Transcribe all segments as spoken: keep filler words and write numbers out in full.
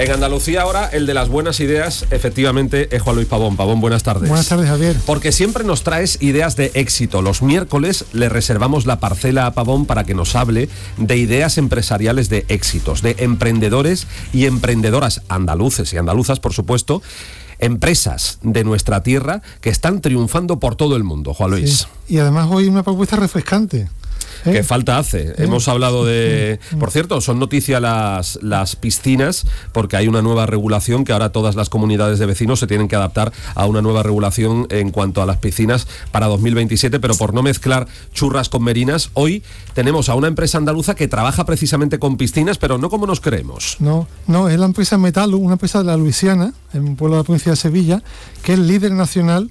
En Andalucía ahora el de las buenas ideas, efectivamente, es Juan Luis Pavón. Pavón, buenas tardes. Buenas tardes, Javier. Porque siempre nos traes ideas de éxito. Los miércoles le reservamos la parcela a Pavón para que nos hable de ideas empresariales de éxitos, de emprendedores y emprendedoras andaluces y andaluzas, por supuesto, empresas de nuestra tierra que están triunfando por todo el mundo, Juan Luis. Sí. Y además hoy una propuesta refrescante. ¿Eh? ¿Qué falta hace? ¿Eh? Hemos hablado de... Por cierto, son noticia las, las piscinas, porque hay una nueva regulación que ahora todas las comunidades de vecinos se tienen que adaptar a una nueva regulación en cuanto a las piscinas para dos mil veintisiete, pero por no mezclar churras con merinas, hoy tenemos a una empresa andaluza que trabaja precisamente con piscinas, pero no como nos creemos. No, no, es la empresa Metalu, una empresa de la Luisiana, en un pueblo de la provincia de Sevilla, que es líder nacional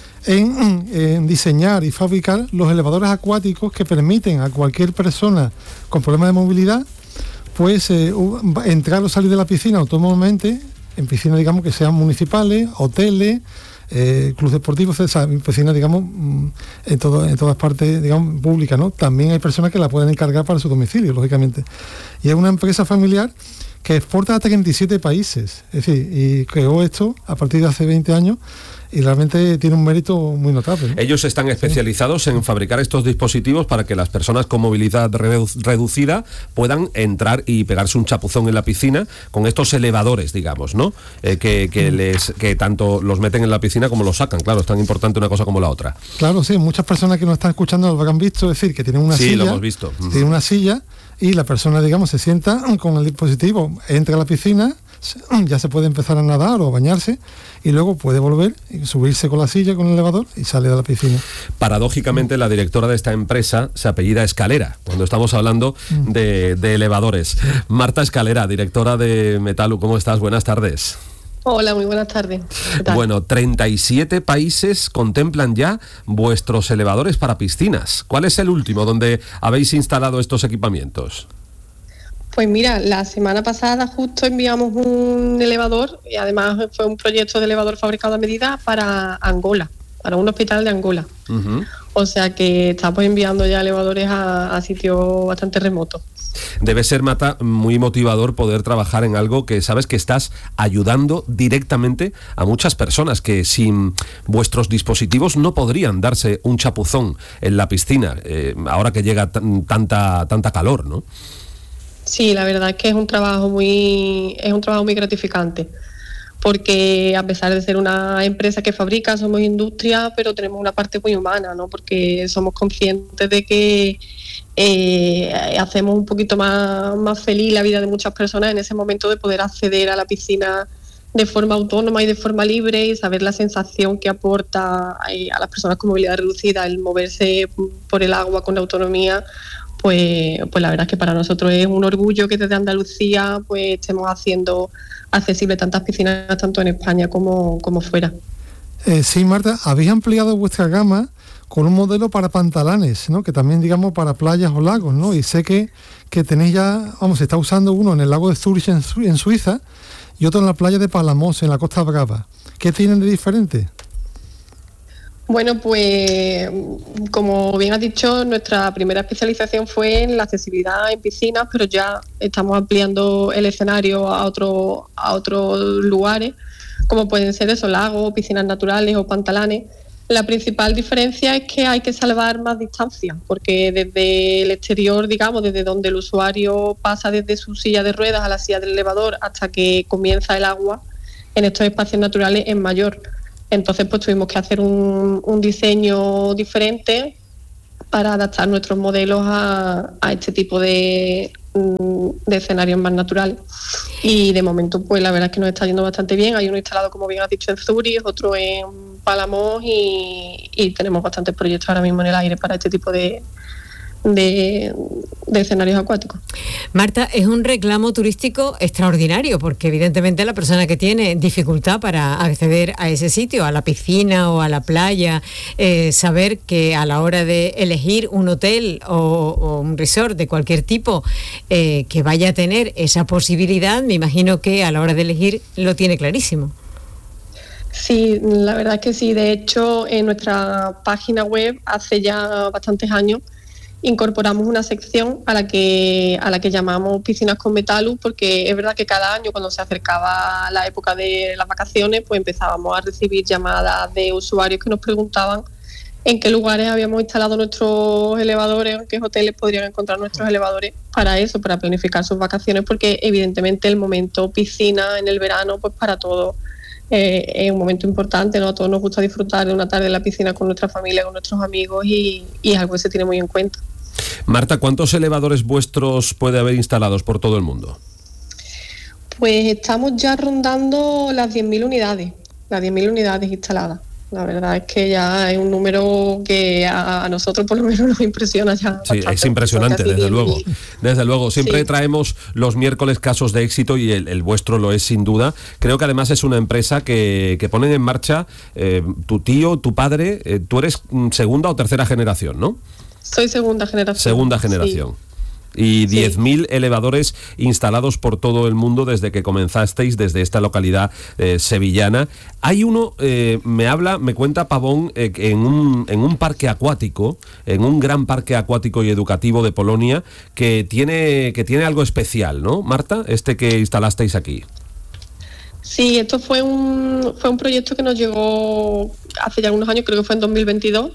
En, en diseñar y fabricar los elevadores acuáticos que permiten a cualquier persona con problemas de movilidad pues eh, entrar o salir de la piscina autónomamente, en piscinas digamos que sean municipales, hoteles, eh, clubes deportivos, o sea, piscinas digamos en, todo, en todas partes digamos públicas, ¿no? También hay personas que la pueden encargar para su domicilio, lógicamente. Y es una empresa familiar que exporta a treinta y siete países, es decir, y creó esto a partir de hace veinte años. Y realmente tiene un mérito muy notable, ¿no? Ellos están especializados sí. en fabricar estos dispositivos para que las personas con movilidad redu- reducida puedan entrar y pegarse un chapuzón en la piscina con estos elevadores, digamos, ¿no? Eh, que, que, mm. les, que tanto los meten en la piscina como los sacan. Claro, es tan importante una cosa como la otra. Claro, sí. Muchas personas que nos están escuchando lo habrán visto, es decir, que tienen una sí, silla. Sí, lo hemos visto. Tienen una silla y la persona, digamos, se sienta con el dispositivo, entra a la piscina, ya se puede empezar a nadar o a bañarse y luego puede volver y subirse con la silla, con el elevador y sale de la piscina. Paradójicamente, la directora de esta empresa se apellida Escalera, cuando estamos hablando mm. de, de elevadores. Marta Escalera, directora de Metalu, ¿cómo estás? Buenas tardes. Hola, muy buenas tardes. ¿Qué tal? Bueno, treinta y siete países contemplan ya vuestros elevadores para piscinas. ¿Cuál es el último donde habéis instalado estos equipamientos? Pues mira, la semana pasada justo enviamos un elevador y además fue un proyecto de elevador fabricado a medida para Angola, para un hospital de Angola. Uh-huh. O sea que estamos enviando ya elevadores a, a sitios bastante remotos. Debe ser, Marta, muy motivador poder trabajar en algo que sabes que estás ayudando directamente a muchas personas que sin vuestros dispositivos no podrían darse un chapuzón en la piscina, eh, ahora que llega t- tanta, tanta calor, ¿no? Sí, la verdad es que es un trabajo muy, es un trabajo muy gratificante, porque a pesar de ser una empresa que fabrica, somos industria, pero tenemos una parte muy humana, ¿no? Porque somos conscientes de que eh, hacemos un poquito más, más feliz la vida de muchas personas en ese momento de poder acceder a la piscina de forma autónoma y de forma libre y saber la sensación que aporta a las personas con movilidad reducida el moverse por el agua con autonomía. Pues, pues la verdad es que para nosotros es un orgullo que desde Andalucía pues estemos haciendo accesible tantas piscinas tanto en España como, como fuera. Eh, sí, Marta, habéis ampliado vuestra gama con un modelo para pantalanes, ¿no? Que también digamos para playas o lagos, ¿no? Y sé que, que tenéis ya, vamos, se está usando uno en el lago de Zurich en, Su- en Suiza y otro en la playa de Palamos, en la Costa Brava. ¿Qué tienen de diferente? Bueno, pues como bien has dicho, nuestra primera especialización fue en la accesibilidad en piscinas, pero ya estamos ampliando el escenario a, otro, a otros lugares, como pueden ser esos lagos, piscinas naturales o pantalanes. La principal diferencia es que hay que salvar más distancia, porque desde el exterior, digamos, desde donde el usuario pasa desde su silla de ruedas a la silla del elevador hasta que comienza el agua, en estos espacios naturales es mayor. Entonces pues tuvimos que hacer un, un diseño diferente para adaptar nuestros modelos a, a este tipo de, de escenarios más naturales. Y de momento pues la verdad es que nos está yendo bastante bien. Hay uno instalado, como bien has dicho, en Zurich, otro en Palamos y, y tenemos bastantes proyectos ahora mismo en el aire para este tipo de, de, de escenarios acuáticos. Marta, es un reclamo turístico extraordinario porque evidentemente la persona que tiene dificultad para acceder a ese sitio, a la piscina o a la playa, eh, saber que a la hora de elegir un hotel o, o un resort de cualquier tipo eh, que vaya a tener esa posibilidad, me imagino que a la hora de elegir lo tiene clarísimo. Sí, la verdad es que sí. De hecho, en nuestra página web hace ya bastantes años incorporamos una sección a la que a la que llamamos piscinas con Metalux, porque es verdad que cada año cuando se acercaba la época de las vacaciones, pues empezábamos a recibir llamadas de usuarios que nos preguntaban en qué lugares habíamos instalado nuestros elevadores, en qué hoteles podrían encontrar nuestros elevadores para eso, para planificar sus vacaciones, porque evidentemente el momento piscina en el verano, pues para todos eh, es un momento importante, ¿no? A todos nos gusta disfrutar de una tarde en la piscina con nuestra familia, con nuestros amigos, y, y es algo que se tiene muy en cuenta. Marta, ¿cuántos elevadores vuestros puede haber instalados por todo el mundo? Pues estamos ya rondando las diez mil unidades, las diez mil unidades instaladas. La verdad es que ya es un número que a, a nosotros por lo menos nos impresiona ya. Sí, bastante, es impresionante, desde luego. Desde luego, siempre sí. Traemos los miércoles casos de éxito y el, el vuestro lo es sin duda. Creo que además es una empresa que, que ponen en marcha eh, tu tío, tu padre, eh, tú eres segunda o tercera generación, ¿no? Soy segunda generación. Segunda generación. Sí. Y diez mil sí. elevadores instalados por todo el mundo desde que comenzasteis, desde esta localidad eh, sevillana. Hay uno, eh, me habla, me cuenta Pavón, eh, en, un, en un parque acuático, en un gran parque acuático y educativo de Polonia, que tiene, que tiene algo especial, ¿no, Marta? Este que instalasteis aquí. Sí, esto fue un, fue un proyecto que nos llegó hace ya unos años, creo que fue en dos mil veintidós.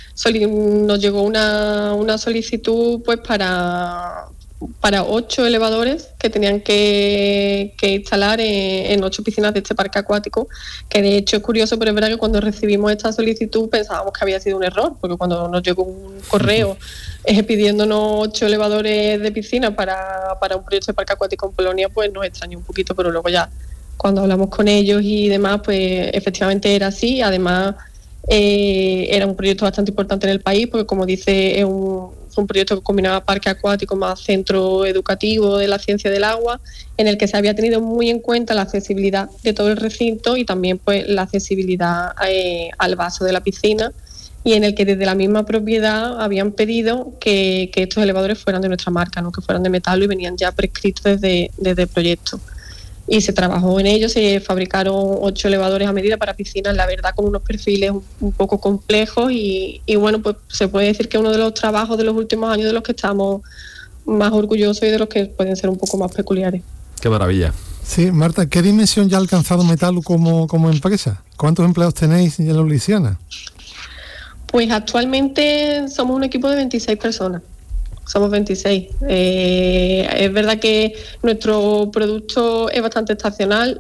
Nos llegó una, una solicitud pues para, para ocho elevadores que tenían que, que instalar en, en ocho piscinas de este parque acuático, que de hecho es curioso, pero es verdad que cuando recibimos esta solicitud pensábamos que había sido un error, porque cuando nos llegó un correo eh, pidiéndonos ocho elevadores de piscina para, para un proyecto de parque acuático en Polonia, pues nos extrañó un poquito, pero luego ya cuando hablamos con ellos y demás, pues efectivamente era así. Además, Eh, era un proyecto bastante importante en el país, porque como dice, es un, un proyecto que combinaba parque acuático más centro educativo de la ciencia del agua, en el que se había tenido muy en cuenta la accesibilidad de todo el recinto y también pues la accesibilidad eh, al vaso de la piscina, y en el que desde la misma propiedad habían pedido que, que estos elevadores fueran de nuestra marca, ¿no? Que fueran de Metalux, y venían ya prescritos desde, desde el proyecto. Y se trabajó en ello, se fabricaron ocho elevadores a medida para piscinas, la verdad con unos perfiles un, un poco complejos, y, y bueno, pues se puede decir que uno de los trabajos de los últimos años de los que estamos más orgullosos y de los que pueden ser un poco más peculiares. ¡Qué maravilla! Sí, Marta, ¿qué dimensión ya ha alcanzado Metalux como, como empresa? ¿Cuántos empleados tenéis en la Luisiana? Pues actualmente somos un equipo de veintiséis personas. Somos veintiséis. Eh, es verdad que nuestro producto es bastante estacional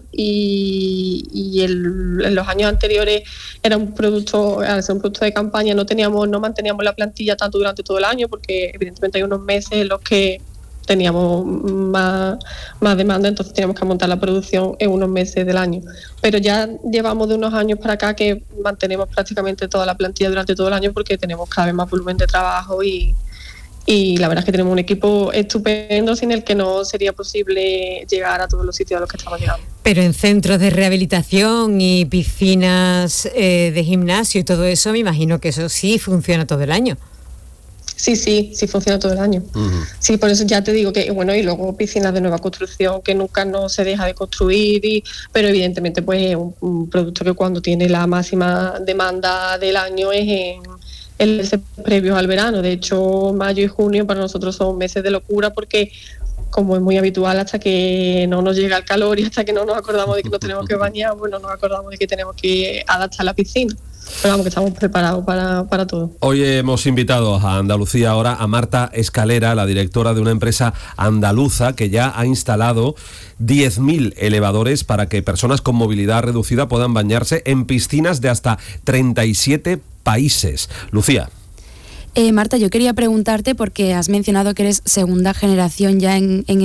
y, y el, en los años anteriores era un producto, al ser un producto de campaña, no teníamos, no manteníamos la plantilla tanto durante todo el año, porque evidentemente hay unos meses en los que teníamos más, más demanda, entonces teníamos que montar la producción en unos meses del año. Pero ya llevamos de unos años para acá que mantenemos prácticamente toda la plantilla durante todo el año, porque tenemos cada vez más volumen de trabajo y Y la verdad es que tenemos un equipo estupendo sin el que no sería posible llegar a todos los sitios a los que estamos llegando. Pero en centros de rehabilitación y piscinas eh, de gimnasio y todo eso, me imagino que eso sí funciona todo el año. Sí, sí, sí funciona todo el año. Uh-huh. Sí, por eso ya te digo que, bueno, y luego piscinas de nueva construcción que nunca no se deja de construir, y, pero evidentemente pues es un, un producto que cuando tiene la máxima demanda del año es en el mes previo al verano. De hecho, mayo y junio para nosotros son meses de locura, porque como es muy habitual, hasta que no nos llega el calor y hasta que no nos acordamos de que nos tenemos que bañar, bueno, nos acordamos de que tenemos que adaptar la piscina. Pero vamos, que estamos preparados para, para todo. Hoy hemos invitado a Andalucía ahora a Marta Escalera, la directora de una empresa andaluza que ya ha instalado diez mil elevadores para que personas con movilidad reducida puedan bañarse en piscinas de hasta treinta y siete países. Lucía. Eh, Marta, yo quería preguntarte, porque has mencionado que eres segunda generación ya en, en